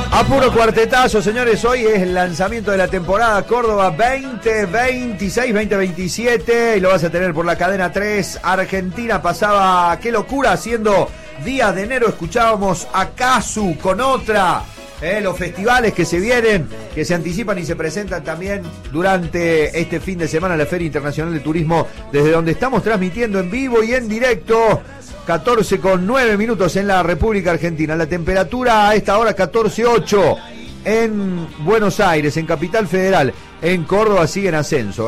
A puro cuartetazo, señores, hoy es el lanzamiento de la temporada Córdoba 2026-2027 y lo vas a tener por la cadena 3. Argentina pasaba, qué locura, haciendo días de enero, escuchábamos a Casu con otra. Los festivales que se vienen, que se anticipan y se presentan también durante este fin de semana, la Feria Internacional de Turismo, desde donde estamos transmitiendo en vivo y en directo. 14:09 en la República Argentina. La temperatura a esta hora 14:08 en Buenos Aires, en Capital Federal. En Córdoba sigue en ascenso,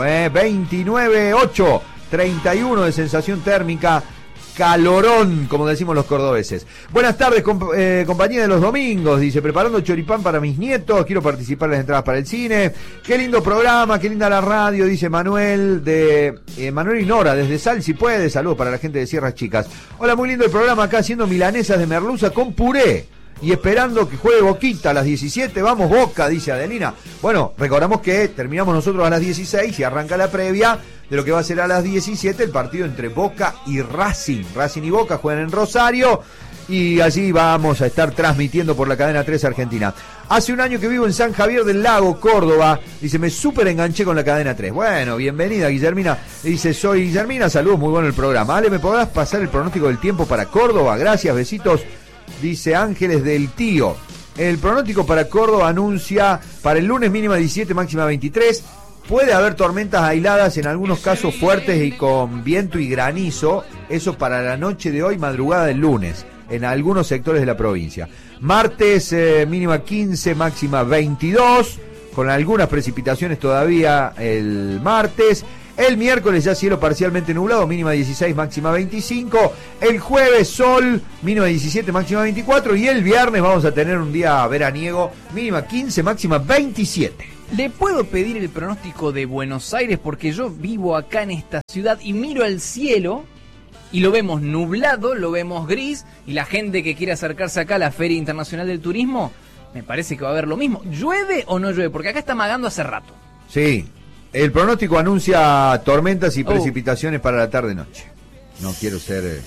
29:8, 31 de sensación térmica. Calorón, como decimos los cordobeses. Buenas tardes, compañía de los domingos. Dice, preparando choripán para mis nietos. Quiero participar en las entradas para el cine. Qué lindo programa, qué linda la radio. Dice Manuel de Manuel y Nora, desde Sal, si puede. Saludos para la gente de Sierras Chicas. Hola, muy lindo el programa acá, haciendo milanesas de merluza con puré. Y esperando que juegue Boquita a las 17. Vamos, Boca, dice Adelina. Bueno, recordamos que terminamos nosotros a las 16 y arranca la previa de lo que va a ser a las 17 el partido entre Boca y Racing. Racing y Boca juegan en Rosario y allí vamos a estar transmitiendo por la cadena 3 Argentina. Hace un año que vivo en San Javier del Lago, Córdoba. Dice, me súper enganché con la cadena 3. Bueno, bienvenida, Guillermina. Dice, soy Guillermina, saludos, muy bueno el programa. Ale, ¿me podrás pasar el pronóstico del tiempo para Córdoba? Gracias, besitos. Dice Ángeles del Tío. El pronóstico para Córdoba anuncia para el lunes mínima 17, máxima 23. Puede haber tormentas aisladas, en algunos casos fuertes y con viento y granizo. Eso para la noche de hoy, madrugada del lunes, en algunos sectores de la provincia. Martes mínima 15, máxima 22, con algunas precipitaciones todavía el martes. El miércoles ya cielo parcialmente nublado, mínima 16, máxima 25. El jueves sol, mínima 17, máxima 24. Y el viernes vamos a tener un día veraniego, mínima 15, máxima 27. ¿Le puedo pedir el pronóstico de Buenos Aires? Porque yo vivo acá en esta ciudad y miro al cielo y lo vemos nublado, lo vemos gris. Y la gente que quiere acercarse acá a la Feria Internacional del Turismo, me parece que va a haber lo mismo. ¿Llueve o no llueve? Porque acá está amagando hace rato. Sí. El pronóstico anuncia tormentas y precipitaciones para la tarde-noche. No quiero ser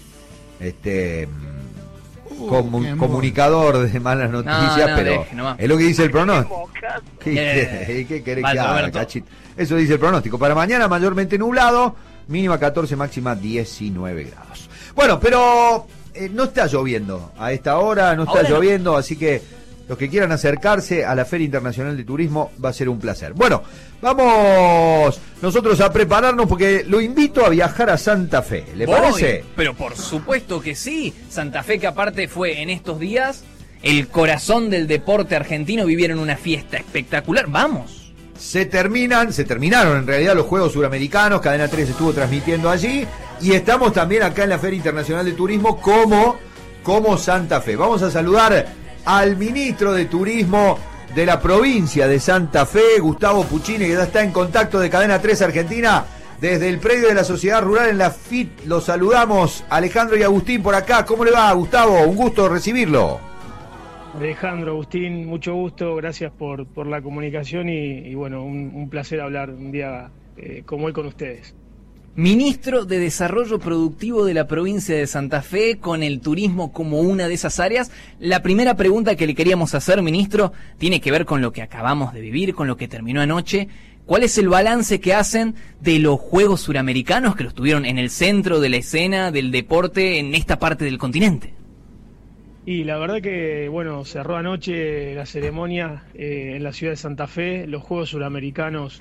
comunicador de malas noticias, pero es lo que dice el pronóstico. ¿Qué querés que haga, cachito? Eso dice el pronóstico. Para mañana mayormente nublado, mínima 14, máxima 19 grados. Bueno, pero no está lloviendo a esta hora, no está lloviendo, así que los que quieran acercarse a la Feria Internacional de Turismo va a ser un placer. Bueno, vamos nosotros a prepararnos porque lo invito a viajar a Santa Fe. ¿Le parece? Pero por supuesto que sí. Santa Fe, que aparte fue en estos días el corazón del deporte argentino, vivieron una fiesta espectacular. ¡Vamos! Se terminaron en realidad los Juegos Suramericanos. Cadena 3 estuvo transmitiendo allí. Y estamos también acá en la Feria Internacional de Turismo como Santa Fe. Vamos a saludar al ministro de Turismo de la provincia de Santa Fe, Gustavo Puccini, que ya está en contacto de Cadena 3 Argentina, desde el predio de la Sociedad Rural en la FIT. Los saludamos, Alejandro y Agustín por acá. ¿Cómo le va, Gustavo? Un gusto recibirlo. Alejandro, Agustín, mucho gusto, gracias por la comunicación y bueno, un placer hablar un día como hoy con ustedes. Ministro de Desarrollo Productivo de la provincia de Santa Fe, con el turismo como una de esas áreas. La primera pregunta que le queríamos hacer, ministro, tiene que ver con lo que acabamos de vivir, con lo que terminó anoche. ¿Cuál es el balance que hacen de los Juegos Suramericanos, que los tuvieron en el centro de la escena del deporte en esta parte del continente? Y la verdad que, bueno, cerró anoche la ceremonia en la ciudad de Santa Fe, los Juegos Suramericanos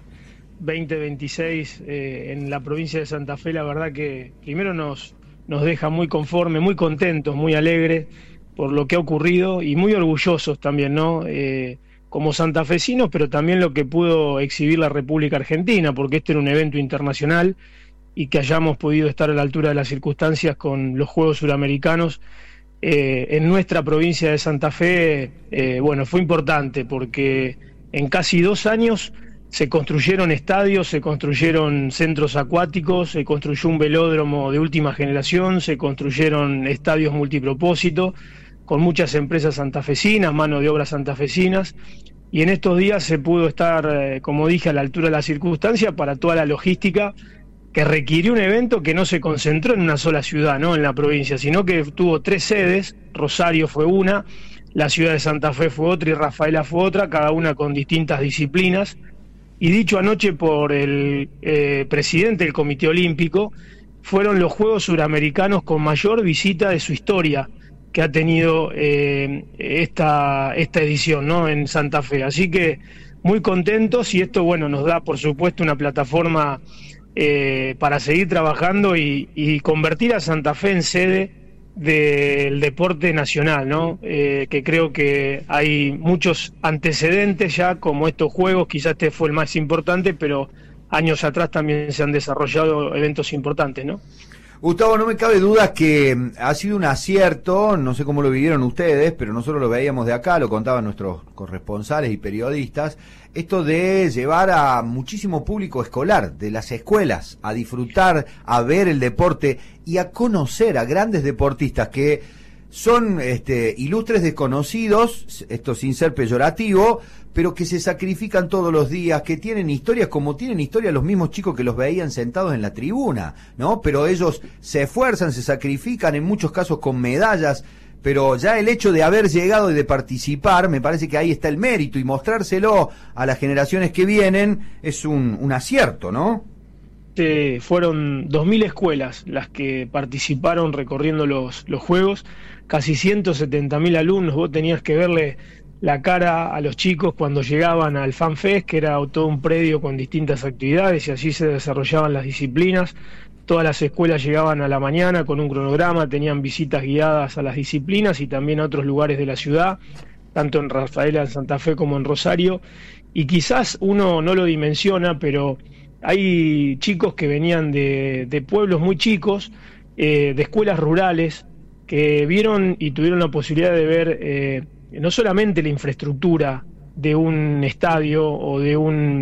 2026 en la provincia de Santa Fe. La verdad que primero nos deja muy conformes, muy contentos, muy alegres por lo que ha ocurrido y muy orgullosos también, ¿no? Como santafesinos, pero también lo que pudo exhibir la República Argentina, porque este era un evento internacional y que hayamos podido estar a la altura de las circunstancias con los Juegos Suramericanos en nuestra provincia de Santa Fe, bueno, fue importante porque en casi 2 años se construyeron estadios, se construyeron centros acuáticos, se construyó un velódromo de última generación, se construyeron estadios multipropósito con muchas empresas santafesinas, mano de obra santafesinas, y en estos días se pudo estar, como dije, a la altura de la circunstancia para toda la logística que requirió un evento que no se concentró en una sola ciudad, ¿no?, en la provincia, sino que tuvo 3 sedes. Rosario fue una, la ciudad de Santa Fe fue otra y Rafaela fue otra, cada una con distintas disciplinas. Y dicho anoche por el presidente del Comité Olímpico, fueron los Juegos Suramericanos con mayor visita de su historia que ha tenido esta edición, ¿no?, en Santa Fe. Así que muy contentos, y esto, bueno, nos da por supuesto una plataforma para seguir trabajando y convertir a Santa Fe en sede del deporte nacional, ¿no? Que creo que hay muchos antecedentes ya, como estos Juegos, quizás este fue el más importante, pero años atrás también se han desarrollado eventos importantes, ¿no? Gustavo, no me cabe duda que ha sido un acierto, no sé cómo lo vivieron ustedes, pero nosotros lo veíamos de acá, lo contaban nuestros corresponsales y periodistas, esto de llevar a muchísimo público escolar, de las escuelas, a disfrutar, a ver el deporte y a conocer a grandes deportistas que son ilustres desconocidos, esto sin ser peyorativo, pero que se sacrifican todos los días, que tienen historias como tienen historias los mismos chicos que los veían sentados en la tribuna, ¿no? Pero ellos se esfuerzan, se sacrifican, en muchos casos con medallas, pero ya el hecho de haber llegado y de participar, me parece que ahí está el mérito, y mostrárselo a las generaciones que vienen es un acierto, ¿no? Fueron 2.000 escuelas las que participaron recorriendo los Juegos, casi 170.000 alumnos. Vos tenías que verle la cara a los chicos cuando llegaban al FanFest, que era todo un predio con distintas actividades, y allí se desarrollaban las disciplinas. Todas las escuelas llegaban a la mañana con un cronograma, tenían visitas guiadas a las disciplinas y también a otros lugares de la ciudad, tanto en Rafaela, en Santa Fe, como en Rosario. Y quizás uno no lo dimensiona, pero hay chicos que venían de pueblos muy chicos, de escuelas rurales, que vieron y tuvieron la posibilidad de ver no solamente la infraestructura de un estadio o de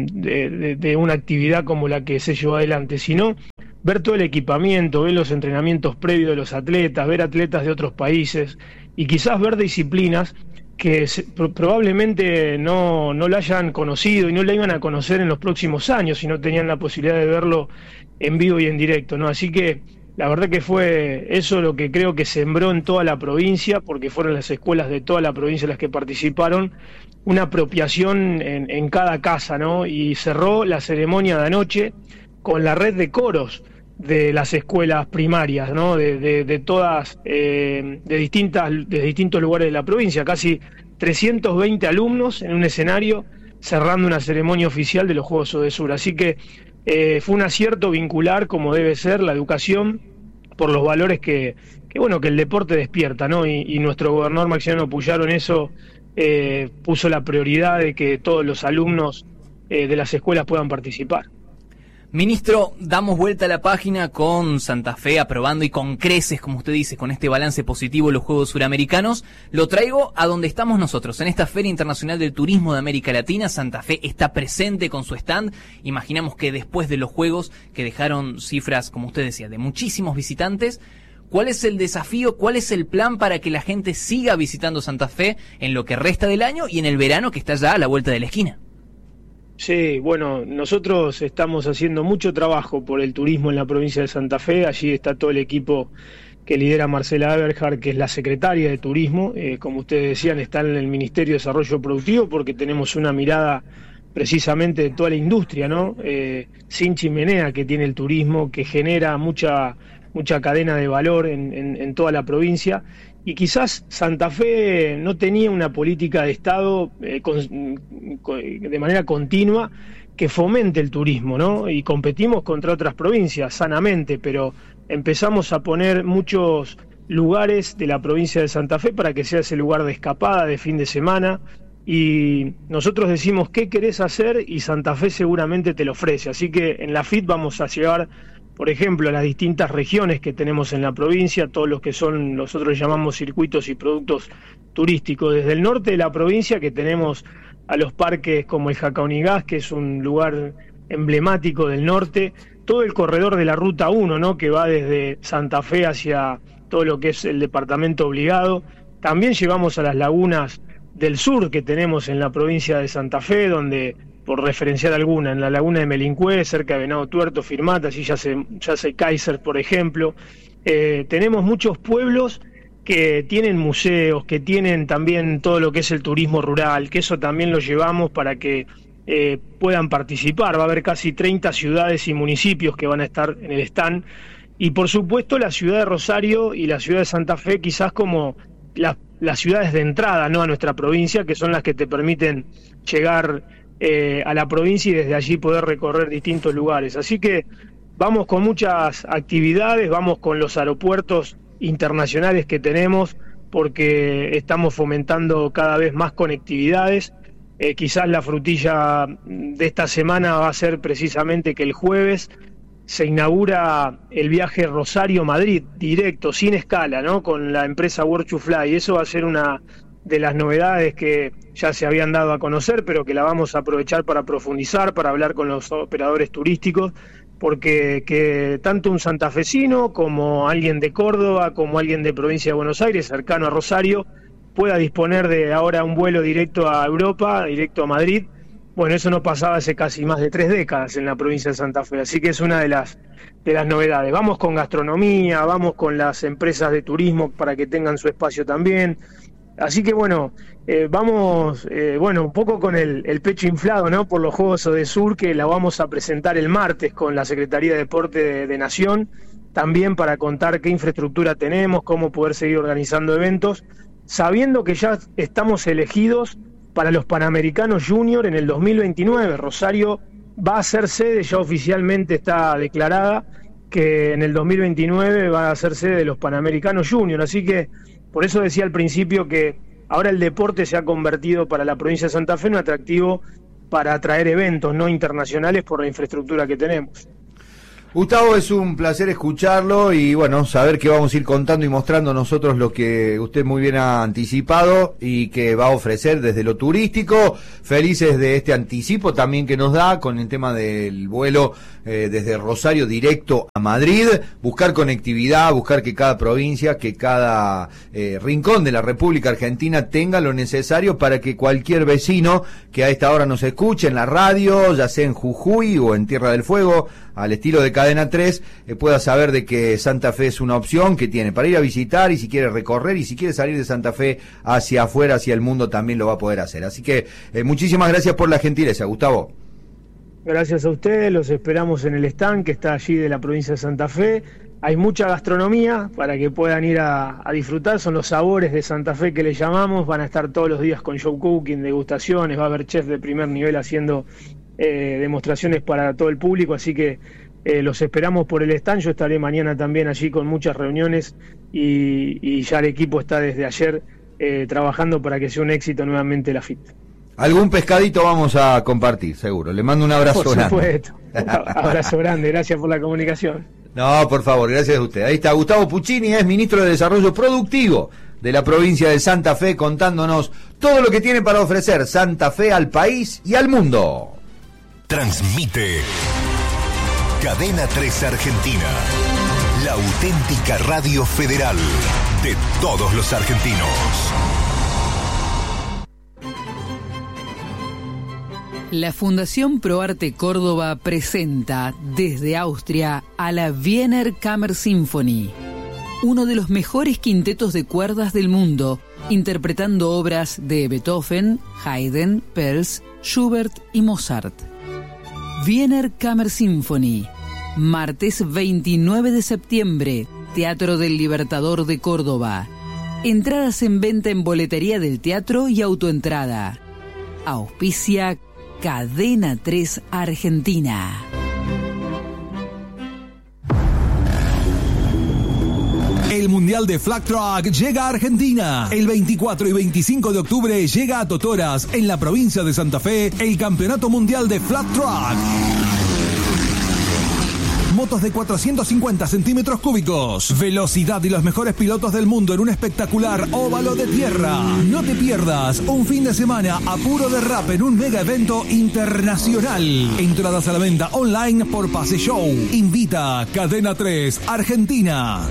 una actividad como la que se llevó adelante, sino ver todo el equipamiento, ver los entrenamientos previos de los atletas, ver atletas de otros países, y quizás ver disciplinas que probablemente no la hayan conocido y no la iban a conocer en los próximos años si no tenían la posibilidad de verlo en vivo y en directo, ¿no? Así que la verdad que fue eso lo que creo que sembró en toda la provincia, porque fueron las escuelas de toda la provincia las que participaron, una apropiación en cada casa, ¿no? Y cerró la ceremonia de anoche con la red de coros de las escuelas primarias, ¿no? De todas, de distintos lugares de la provincia, casi 320 alumnos en un escenario cerrando una ceremonia oficial de los Juegos Odesur. Así que fue un acierto vincular, como debe ser, la educación por los valores que el deporte despierta, ¿no? Y nuestro gobernador Maximiliano Puyaro en eso puso la prioridad de que todos los alumnos de las escuelas puedan participar. Ministro, damos vuelta a la página con Santa Fe aprobando y con creces, como usted dice, con este balance positivo los Juegos Suramericanos. Lo traigo a donde estamos nosotros, en esta Feria Internacional del Turismo de América Latina. Santa Fe está presente con su stand. Imaginamos que después de los Juegos, que dejaron cifras, como usted decía, de muchísimos visitantes, ¿cuál es el desafío, cuál es el plan para que la gente siga visitando Santa Fe en lo que resta del año y en el verano que está ya a la vuelta de la esquina? Sí, bueno, nosotros estamos haciendo mucho trabajo por el turismo en la provincia de Santa Fe. Allí está todo el equipo que lidera Marcela Eberhard, que es la secretaria de Turismo. Como ustedes decían, está en el Ministerio de Desarrollo Productivo, porque tenemos una mirada precisamente de toda la industria, ¿no? Sin chimenea que tiene el turismo, que genera mucha cadena de valor en toda la provincia. Y quizás Santa Fe no tenía una política de Estado de manera continua que fomente el turismo, ¿no? Y competimos contra otras provincias sanamente, pero empezamos a poner muchos lugares de la provincia de Santa Fe para que sea ese lugar de escapada, de fin de semana. Y nosotros decimos qué querés hacer y Santa Fe seguramente te lo ofrece. Así que en la FIT vamos a llegar, por ejemplo, a las distintas regiones que tenemos en la provincia, todos los que son, nosotros llamamos circuitos y productos turísticos, desde el norte de la provincia, que tenemos a los parques como el Jacaunigás, que es un lugar emblemático del norte, todo el corredor de la Ruta 1, ¿no?, que va desde Santa Fe hacia todo lo que es el departamento obligado. También llevamos a las lagunas del sur que tenemos en la provincia de Santa Fe, donde, por referenciar alguna, en la laguna de Melincué, cerca de Venado Tuerto, Firmat, allí ya se Kaiser, por ejemplo. Tenemos muchos pueblos que tienen museos, que tienen también todo lo que es el turismo rural, que eso también lo llevamos para que puedan participar. Va a haber casi 30 ciudades y municipios que van a estar en el stand, y por supuesto la ciudad de Rosario y la ciudad de Santa Fe quizás como las ciudades de entrada, ¿no?, a nuestra provincia, que son las que te permiten llegar a la provincia y desde allí poder recorrer distintos lugares. Así que vamos con muchas actividades, vamos con los aeropuertos internacionales que tenemos, porque estamos fomentando cada vez más conectividades. Quizás la frutilla de esta semana va a ser precisamente que el jueves se inaugura el viaje Rosario-Madrid, directo, sin escala, ¿no?, con la empresa World to Fly. Eso va a ser una de las novedades que ya se habían dado a conocer, pero que la vamos a aprovechar para profundizar, para hablar con los operadores turísticos, porque que tanto un santafesino como alguien de Córdoba, como alguien de provincia de Buenos Aires, cercano a Rosario, pueda disponer de ahora un vuelo directo a Europa, directo a Madrid. Bueno, eso no pasaba hace casi más de 3 décadas en la provincia de Santa Fe, así que es una de las novedades. Vamos con gastronomía, vamos con las empresas de turismo para que tengan su espacio también. Así que bueno, vamos un poco con el pecho inflado, ¿no?, por los Juegos Odesur, que la vamos a presentar el martes con la Secretaría de Deporte de Nación, también para contar qué infraestructura tenemos, cómo poder seguir organizando eventos, sabiendo que ya estamos elegidos para los Panamericanos Junior en el 2029. Rosario va a ser sede, ya oficialmente está declarada que en el 2029 va a ser sede de los Panamericanos Junior, así que por eso decía al principio que ahora el deporte se ha convertido para la provincia de Santa Fe en un atractivo para atraer eventos no internacionales por la infraestructura que tenemos. Gustavo, es un placer escucharlo y bueno, saber que vamos a ir contando y mostrando nosotros lo que usted muy bien ha anticipado y que va a ofrecer desde lo turístico. Felices de este anticipo también que nos da con el tema del vuelo desde Rosario directo a Madrid, buscar conectividad, buscar que cada provincia, que cada rincón de la República Argentina tenga lo necesario para que cualquier vecino que a esta hora nos escuche en la radio, ya sea en Jujuy o en Tierra del Fuego, al estilo de Cadena 3, pueda saber de que Santa Fe es una opción que tiene para ir a visitar, y si quiere recorrer y si quiere salir de Santa Fe hacia afuera, hacia el mundo, también lo va a poder hacer. Así que muchísimas gracias por la gentileza, Gustavo. Gracias a ustedes, los esperamos en el stand que está allí de la provincia de Santa Fe. Hay mucha gastronomía para que puedan ir a disfrutar, son los sabores de Santa Fe que le llamamos, van a estar todos los días con show cooking, degustaciones, va a haber chefs de primer nivel haciendo demostraciones para todo el público, así que los esperamos por el stand. Yo estaré mañana también allí con muchas reuniones y ya el equipo está desde ayer trabajando para que sea un éxito nuevamente la FIT. Algún pescadito vamos a compartir, seguro. Le mando un abrazo grande. Por supuesto, abrazo grande, gracias por la comunicación. No, por favor, gracias a usted. Ahí está Gustavo Puccini, es ministro de Desarrollo Productivo de la provincia de Santa Fe, contándonos todo lo que tiene para ofrecer Santa Fe al país y al mundo. Transmite Cadena 3 Argentina, la auténtica radio federal de todos los argentinos. La Fundación ProArte Córdoba presenta desde Austria a la Wiener Kammersinfonie, uno de los mejores quintetos de cuerdas del mundo, interpretando obras de Beethoven, Haydn, Pels, Schubert y Mozart. Wiener Kammersinfonie, martes 29 de septiembre, Teatro del Libertador de Córdoba. Entradas en venta en boletería del teatro y autoentrada. Auspicia Cadena 3 Argentina. El Mundial de Flag Track llega a Argentina. El 24 y 25 de octubre llega a Totoras, en la provincia de Santa Fe, el Campeonato Mundial de Flag Track. Motos de 450 centímetros cúbicos, velocidad y los mejores pilotos del mundo en un espectacular óvalo de tierra. No te pierdas un fin de semana a puro derrape en un mega evento internacional. Entradas a la venta online por Pase Show. Invita Cadena 3 Argentina.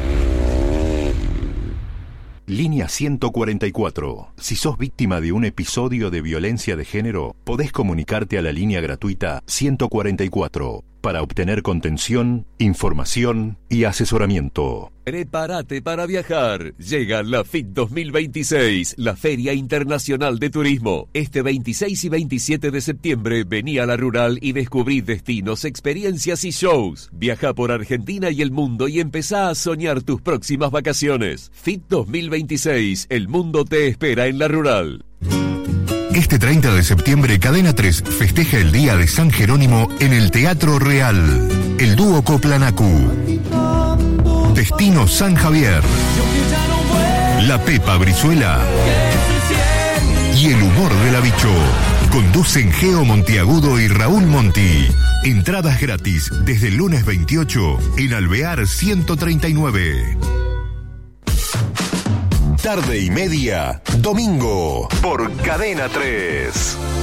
Línea 144. Si sos víctima de un episodio de violencia de género, podés comunicarte a la línea gratuita 144. para obtener contención, información y asesoramiento. Prepárate para viajar. Llega la FIT 2026, la Feria Internacional de Turismo. Este 26 y 27 de septiembre vení a La Rural y descubrí destinos, experiencias y shows. Viaja por Argentina y el mundo y empezá a soñar tus próximas vacaciones. FIT 2026, el mundo te espera en La Rural. Este 30 de septiembre, Cadena 3 festeja el Día de San Jerónimo en el Teatro Real. El dúo Coplanacu. Destino San Javier. La Pepa Brizuela. Y el humor de la Bicho. Conducen Geo Montiagudo y Raúl Monti. Entradas gratis desde el lunes 28 en Alvear 139. Tarde y media, domingo, por Cadena 3.